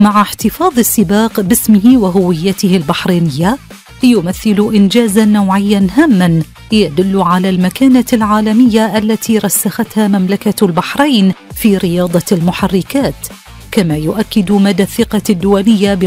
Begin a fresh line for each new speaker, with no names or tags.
مع احتفاظ السباق باسمه وهويته البحرينية، يمثل إنجازاً نوعياً هاماً يدل على المكانة العالمية التي رسختها مملكة البحرين في رياضة المحركات، كما يؤكد مدى الثقة الدولية